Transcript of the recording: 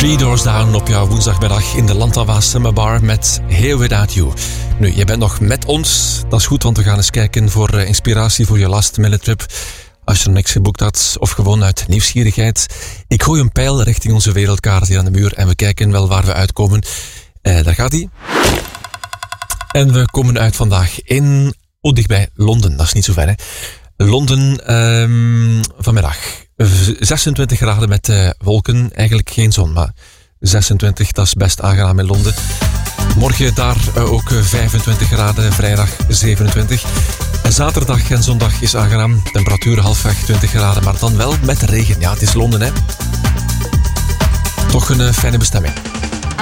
Three Doors Down op jouw woensdagmiddag in de Lantava Summer Bar met Here Without You. Nu, je bent nog met ons. Dat is goed, want we gaan eens kijken voor inspiratie voor je last minute trip. Als je nog niks geboekt had, of gewoon uit nieuwsgierigheid. Ik gooi een pijl richting onze wereldkaart hier aan de muur en we kijken wel waar we uitkomen. Daar gaat hij. En we komen uit vandaag in, dichtbij Londen. Dat is niet zo ver, hè. Londen vanmiddag. 26 graden met wolken. Eigenlijk geen zon, maar 26, dat is best aangenaam in Londen. Morgen daar ook 25 graden, vrijdag 27. En zaterdag en zondag is aangenaam. Temperatuur halfweg 20 graden, maar dan wel met regen. Ja, het is Londen, hè. Toch een fijne bestemming.